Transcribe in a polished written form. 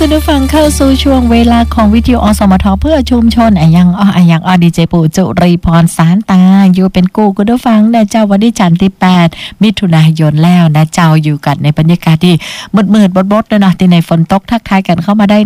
คุณผู้ฟังเข้าสู่ช่วงเวลาของวิทยุอสมทเพื่อชุมชนอย่างดีเจปู่จุรีพรสารตาอยู่เป็นกูคุณผู้ฟังนะเจ้าวันที่จันทร์ที่8มิถุนายนแล้วนะเจ้าอยู่กันในบรรยากาศที่มืดๆบดๆด้วยนะที่ในฝนตกทักทายกันเข้ามาได้